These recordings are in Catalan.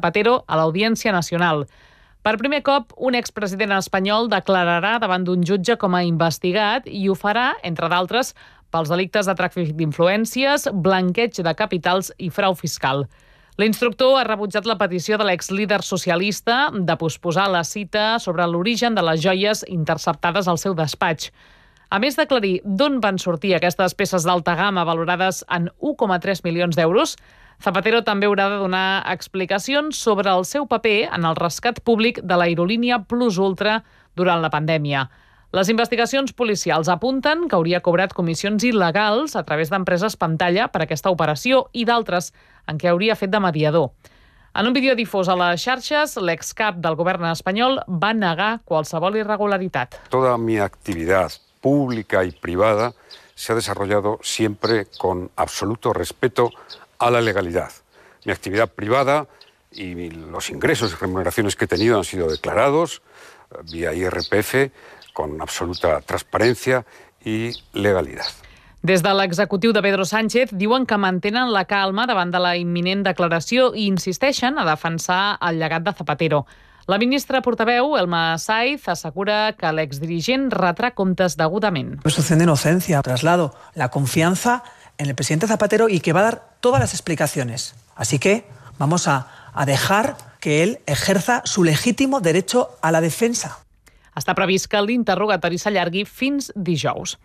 Zapatero a l'Audiència Nacional. Per primer cop, un expresident espanyol declararà davant d'un jutge com a investigat i ho farà, entre d'altres, pels delictes de tràfic d'influències, blanqueig de capitals i frau fiscal. L'instructor ha rebutjat la petició de l'exlíder socialista de posposar la cita sobre l'origen de les joies interceptades al seu despatx. A més d'aclarir d'on van sortir aquestes peces d'alta gamma valorades en 1,3 milions d'euros, Zapatero també haurà de donar explicacions sobre el seu paper en el rescat públic de l'aerolínia Plus Ultra durant la pandèmia. Les investigacions policials apunten que hauria cobrat comissions il·legals a través d'empreses pantalla per aquesta operació i d'altres en què hauria fet de mediador. En un vídeo difós a les xarxes, l'excap del govern espanyol va negar qualsevol irregularitat. Toda mi actividad pública y privada se ha desarrollado siempre con absoluto respeto a la legalidad. Mi actividad privada y los ingresos y remuneraciones que he tenido han sido declarados vía IRPF con absoluta transparencia y legalidad. Des de l'executiu de Pedro Sánchez diuen que mantenen la calma davant de la imminent declaració i insisteixen a defensar el llegat de Zapatero. La ministra portaveu, Elma Saiz, assegura que l'exdirigent retrà comptes degudament. Presunción de inocencia. Traslado la confianza en el presidente Zapatero y que va a dar todas las explicaciones. Así que vamos a dejar que él ejerza su legítimo derecho a la defensa. Està previst que l'interrogatori s'allargui fins dijous.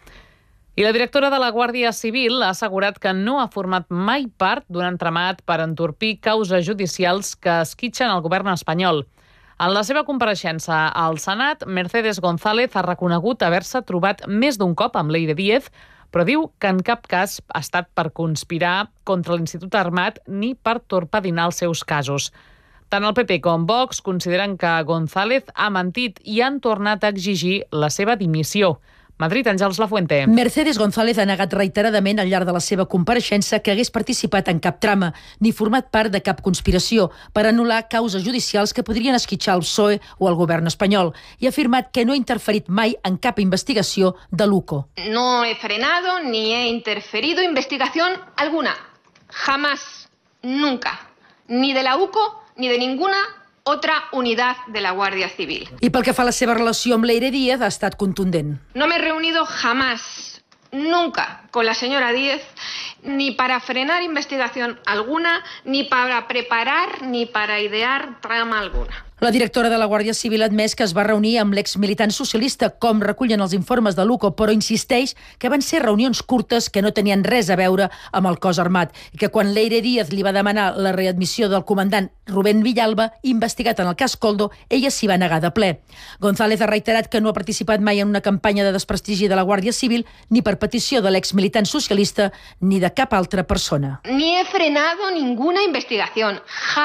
I la directora de la Guàrdia Civil ha assegurat que no ha format mai part d'un entramat per entorpir causes judicials que esquitxen el govern espanyol. En la seva compareixença al Senat, Mercedes González ha reconegut haver-se trobat més d'un cop amb Leire Díez, però diu que en cap cas ha estat per conspirar contra l'Institut Armat ni per torpedinar els seus casos. Tant el PP com Vox consideren que González ha mentit i han tornat a exigir la seva dimissió. Madrid, Àngels Lafuente. Mercedes González ha negat reiteradament al llarg de la seva compareixença que hagués participat en cap trama ni format part de cap conspiració per anul·lar causes judicials que podrien esquitxar el PSOE o el govern espanyol i ha afirmat que no ha interferit mai en cap investigació de l'UCO. No he frenado ni he interferido investigación alguna. Jamás, nunca. Ni de la UCO ni de ninguna otra unidad de la Guardia Civil. I pel que fa a la seva relació amb Leire Díez, ha estat contundent. No me he reunido jamás, nunca, con la señora Díez, ni para frenar investigación alguna, ni para preparar, ni para idear trama alguna. La directora de la Guàrdia Civil ha admès que es va reunir amb l'exmilitant socialista, com recullen els informes de l'UCO, però insisteix que van ser reunions curtes que no tenien res a veure amb el cos armat i que quan Leire Díez li va demanar la readmissió del comandant Rubén Villalba, investigat en el cas Koldo, ella s'hi va negar de ple. González ha reiterat que no ha participat mai en una campanya de desprestigi de la Guàrdia Civil ni per petició de l'exmilitant socialista ni de cap altra persona. Ni he frenado ninguna investigación,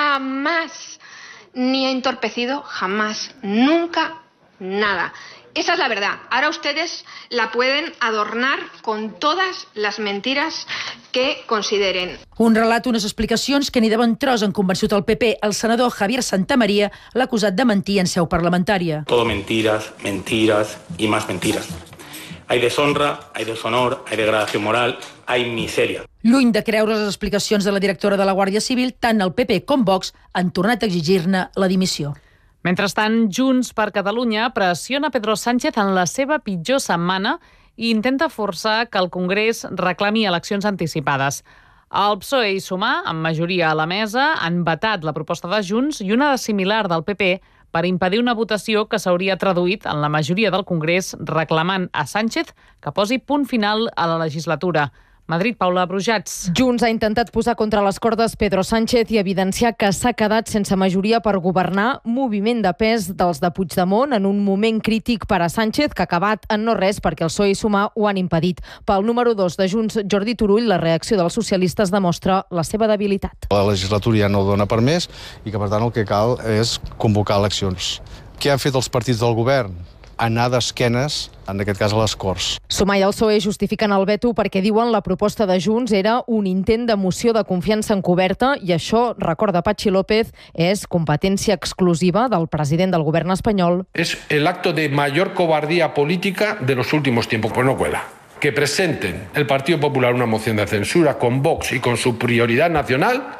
jamás. Ni he entorpecido jamás, nunca, nada. Esa es la verdad. Ahora ustedes la pueden adornar con todas las mentiras que consideren. Un relat, unes explicacions que ni de bon tros han convençut el PP. El senador Javier Santamaría l'ha acusat de mentir en seu parlamentària. Todo mentiras, mentiras y más mentiras. Hay deshonra, hay deshonor, hay degradación moral, hay miseria. Lluny de creure les explicacions de la directora de la Guàrdia Civil, tant el PP com Vox han tornat a exigir-ne la dimissió. Mentrestant, Junts per Catalunya pressiona Pedro Sánchez en la seva pitjor setmana i intenta forçar que el Congrés reclami eleccions anticipades. El PSOE i Sumar, amb majoria a la mesa, han vetat la proposta de Junts i una de similar del PP per impedir una votació que s'hauria traduït en la majoria del Congrés reclamant a Sánchez que posi punt final a la legislatura. Madrid, Paula Brujats. Junts ha intentat posar contra les cordes Pedro Sánchez i evidenciar que s'ha quedat sense majoria per governar, moviment de pes dels de Puigdemont en un moment crític per a Sánchez que ha acabat en no res perquè el PSOE i Sumar ho han impedit. Pel número 2 de Junts, Jordi Turull, la reacció dels socialistes demostra la seva debilitat. La legislatura ja no dona per més i que per tant el que cal és convocar eleccions. Què han fet els partits del govern? Anar d'esquenes, en aquest cas a les Corts. Sumar i el PSOE justifiquen el veto perquè diuen la proposta de Junts era un intent de moció de confiança encoberta i això, recorda Patxi López, és competència exclusiva del president del govern espanyol. Es el acto de mayor cobardía política de los últimos tiempos, pues no cuela. Que presenten el Partido Popular una moción de censura con Vox y con su prioridad nacional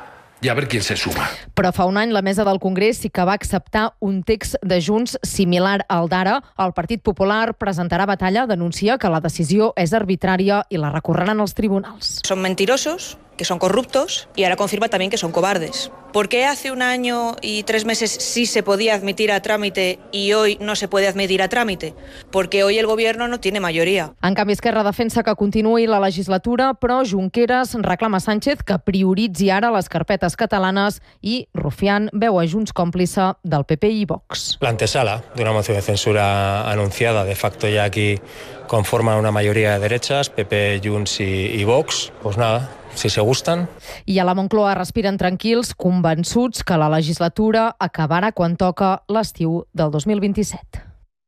y a ver quién se suma. Però fa un any la mesa del Congrés sí que va acceptar un text de Junts similar al d'ara. El Partit Popular presentarà batalla, denuncia que la decisió és arbitrària i la recorreran als tribunals. Son mentirosos, que son corruptos, y ahora confirma también que son cobardes. ¿Por qué hace un año y 3 meses sí se podía admitir a trámite y hoy no se puede admitir a trámite? Porque hoy el gobierno no tiene mayoría. En canvi, Esquerra defensa que continuï la legislatura, però Junqueras reclama a Sánchez que prioritzi ara les carpetes catalanes i Rufián veu a Junts còmplice del PP i Vox. La antesala de una moción de censura anunciada, de facto ya aquí conforman una mayoría de derechas, PP, Junts y Vox, pues nada, si se gustan. I a la Moncloa respiren tranquils, convençuts que la legislatura acabarà quan toca l'estiu del 2027.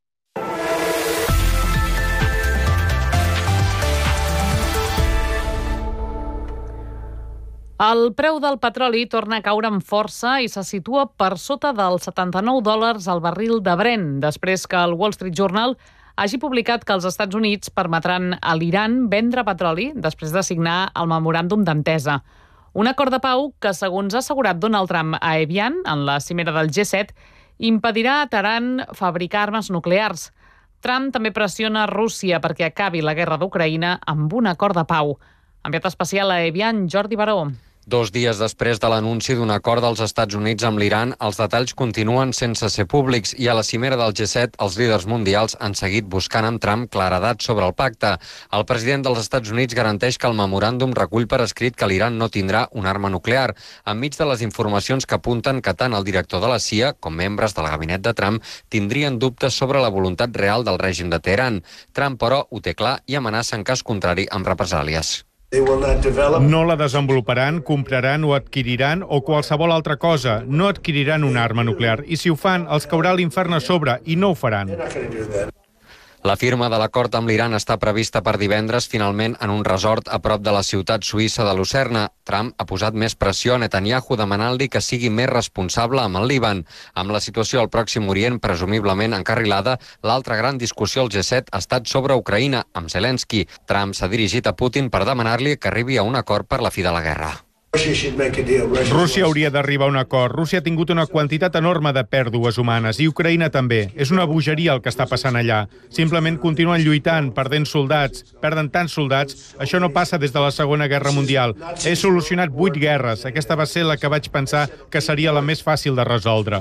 El preu del petroli torna a caure amb força i se situa per sota dels $79 al barril de Brent, després que el Wall Street Journal hagi publicat que els Estats Units permetran a l'Iran vendre petroli després de signar el memoràndum d'entesa. Un acord de pau que, segons ha assegurat Donald Trump a Evian, en la cimera del G7, impedirà a Teheran fabricar armes nuclears. Trump també pressiona Rússia perquè acabi la guerra d'Ucraïna amb un acord de pau. Enviat especial a Evian, Jordi Baró. 2 dies després de l'anunci d'un acord dels Estats Units amb l'Iran, els detalls continuen sense ser públics i a la cimera del G7 els líders mundials han seguit buscant amb Trump claredat sobre el pacte. El president dels Estats Units garanteix que el memoràndum recull per escrit que l'Iran no tindrà una arma nuclear, enmig de les informacions que apunten que tant el director de la CIA com membres del gabinet de Trump tindrien dubtes sobre la voluntat real del règim de Teheran. Trump, però, ho té clar i amenaça en cas contrari amb represàlies. No la desenvoluparan, compraran o adquiriran o qualsevol altra cosa. No adquiriran una arma nuclear. I si ho fan, els caurà l'infern a sobre i no ho faran. La firma de l'acord amb l'Iran està prevista per divendres, finalment, en un resort a prop de la ciutat suïssa de Lucerna. Trump ha posat més pressió a Netanyahu demanant-li que sigui més responsable amb el Líban. Amb la situació al Pròxim Orient presumiblement encarrilada, l'altra gran discussió al G7 ha estat sobre Ucraïna, amb Zelensky. Trump s'ha dirigit a Putin per demanar-li que arribi a un acord per la fi de la guerra. Rússia hauria d'arribar a un acord. Rússia ha tingut una quantitat enorme de pèrdues humanes i Ucraïna també. És una bogeria el que està passant allà. Simplement continuen lluitant, perdent soldats. Perden tants soldats. Això no passa des de la Segona Guerra Mundial. He solucionat 8 guerres. Aquesta va ser la que vaig pensar que seria la més fàcil de resoldre.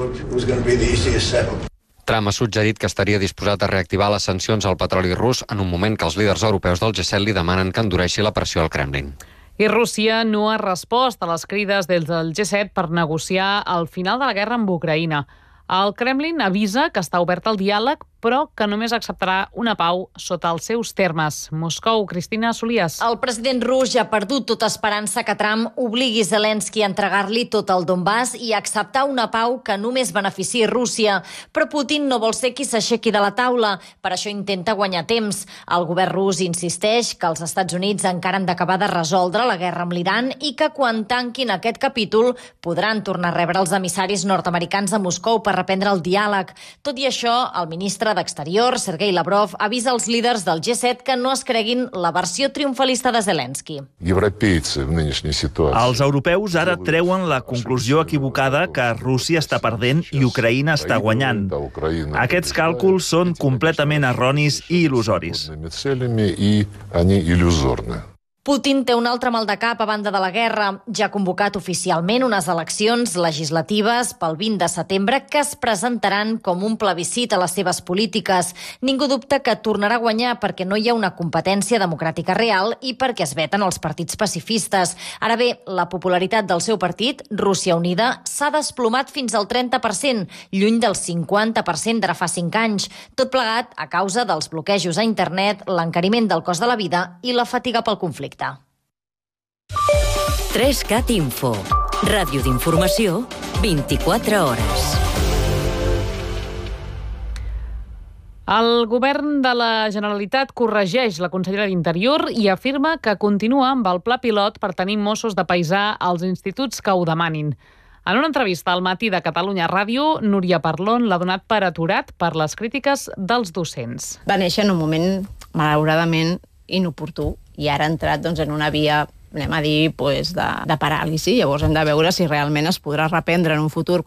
Trump ha suggerit que estaria disposat a reactivar les sancions al petroli rus en un moment que els líders europeus del G7 li demanen que endureixi la pressió al Kremlin. I Rússia no ha respost a les crides des del G7 per negociar el final de la guerra amb Ucraïna. El Kremlin avisa que està obert al diàleg, però que només acceptarà una pau sota els seus termes. Moscou, Cristina Solias. El president rus ja ha perdut tota esperança que Trump obligui Zelensky a entregar-li tot el Donbass i a acceptar una pau que només beneficiï Rússia. Però Putin no vol ser qui s'aixequi de la taula. Per això intenta guanyar temps. El govern rus insisteix que els Estats Units encara han d'acabar de resoldre la guerra amb l'Iran i que quan tanquin aquest capítol podran tornar a rebre els emissaris nord-americans a Moscou per reprendre el diàleg. Tot i això, el ministre d'Exterior, Sergei Lavrov, avisa als líders del G7 que no es creguin la versió triomfalista de Zelensky. Els europeus ara treuen la conclusió equivocada que Rússia està perdent i Ucraïna està guanyant. Aquests càlculs són completament erronis i il·lusoris. Putin té un altre mal de cap a banda de la guerra. Ja ha convocat oficialment unes eleccions legislatives pel 20 de setembre que es presentaran com un plebiscit a les seves polítiques. Ningú dubta que tornarà a guanyar perquè no hi ha una competència democràtica real i perquè es veten els partits pacifistes. Ara bé, la popularitat del seu partit, Rússia Unida, s'ha desplomat fins al 30%, lluny del 50% d'ara fa 5 anys. Tot plegat a causa dels bloquejos a internet, l'encariment del cost de la vida i la fatiga pel conflicte. 3CAT Info. Ràdio d'informació, 24 hores. El govern de la Generalitat corregeix la consellera d'Interior i afirma que continua amb el pla pilot per tenir Mossos de paisà als instituts que ho demanin. En una entrevista al Matí de Catalunya Ràdio, Núria Parlon l'ha donat per aturat per les crítiques dels docents. Va néixer en un moment, malauradament, inoportú, i ara ha entrat en una via anem a dir, de paràlisi. Llavors hem de veure si realment es podrà reprendre en un futur